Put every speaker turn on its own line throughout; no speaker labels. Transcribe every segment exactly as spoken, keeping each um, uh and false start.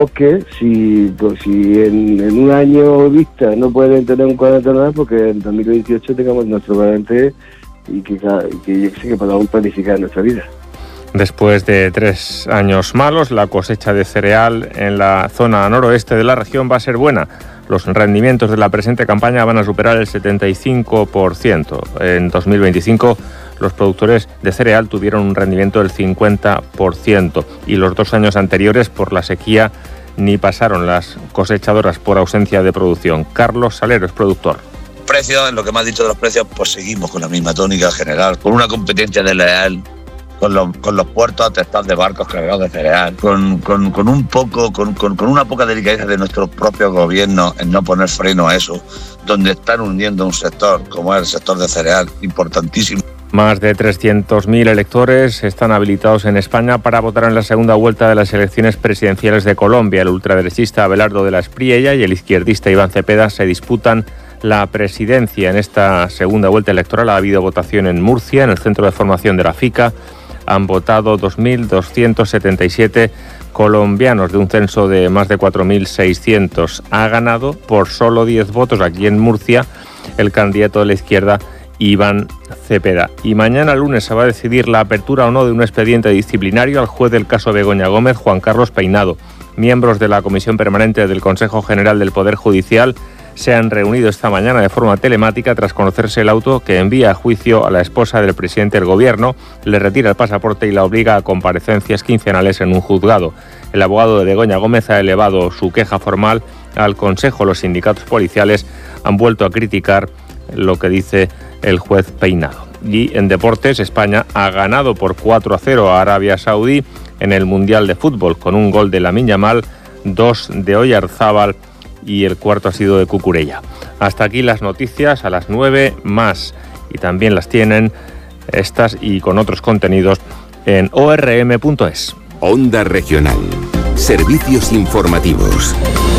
Que si, pues, si en, en un año vista no pueden tener un cuadrante nada, porque en dos mil veintiocho tengamos nuestro cuadrante y que, y que yo sé que podamos planificar nuestra vida.
Después de tres años malos, la cosecha de cereal en la zona noroeste de la región va a ser buena. Los rendimientos de la presente campaña van a superar el setenta y cinco por ciento. En dos mil veinticinco, los productores de cereal tuvieron un rendimiento del cincuenta por ciento y los dos años anteriores, por la sequía, ni pasaron las cosechadoras por ausencia de producción. Carlos Salero es productor.
Precios, en lo que me has dicho de los precios, pues seguimos con la misma tónica general, con una competencia desleal con los, con los puertos atestados de barcos cargados de cereal, con, con, con un poco, con, con, con una poca delicadeza de nuestros propios gobiernos en no poner freno a eso, donde están hundiendo un sector como es el sector de cereal, importantísimo.
Más de trescientos mil electores están habilitados en España para votar en la segunda vuelta de las elecciones presidenciales de Colombia. El ultraderechista Abelardo de la Espriella y el izquierdista Iván Cepeda se disputan la presidencia. En esta segunda vuelta electoral ha habido votación en Murcia, en el centro de formación de la FICA. Han votado dos mil doscientos setenta y siete colombianos de un censo de más de cuatro mil seiscientos. Ha ganado por solo diez votos aquí en Murcia el candidato de la izquierda, Iván Cepeda. Y mañana lunes se va a decidir la apertura o no de un expediente disciplinario al juez del caso Begoña Gómez, Juan Carlos Peinado. Miembros de la Comisión Permanente del Consejo General del Poder Judicial se han reunido esta mañana de forma telemática tras conocerse el auto que envía a juicio a la esposa del presidente del Gobierno, le retira el pasaporte y la obliga a comparecencias quincenales en un juzgado. El abogado de Begoña Gómez ha elevado su queja formal al Consejo. Los sindicatos policiales han vuelto a criticar lo que dice el juez Peinado. Y en deportes, España ha ganado por cuatro a cero a Arabia Saudí en el Mundial de Fútbol, con un gol de Lamine Yamal, dos de Oyarzábal y el cuarto ha sido de Cucurella. Hasta aquí las noticias, a las nueve más, y también las tienen estas y con otros contenidos en o r m punto es.
Onda Regional. Servicios informativos.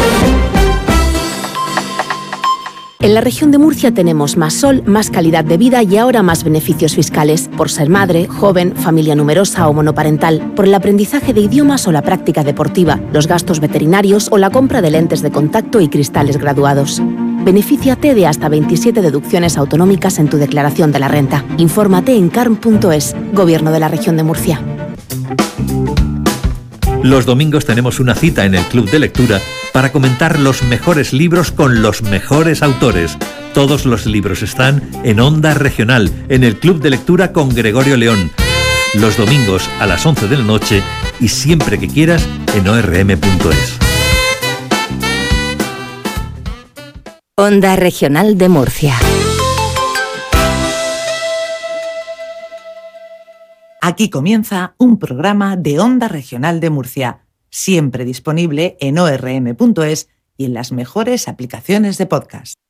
En la región de Murcia tenemos más sol, más calidad de vida y ahora más beneficios fiscales por ser madre, joven, familia numerosa o monoparental, por el aprendizaje de idiomas o la práctica deportiva, los gastos veterinarios o la compra de lentes de contacto y cristales graduados. Benefíciate de hasta veintisiete deducciones autonómicas en tu declaración de la renta. Infórmate en carm punto es, Gobierno de la Región de Murcia.
Los domingos tenemos una cita en el Club de Lectura para comentar los mejores libros con los mejores autores. Todos los libros están en Onda Regional, en el Club de Lectura con Gregorio León. Los domingos a las once de la noche y siempre que quieras en o r m punto es.
Onda Regional de Murcia.
Aquí comienza un programa de Onda Regional de Murcia, siempre disponible en o r m punto es y en las mejores aplicaciones de podcast.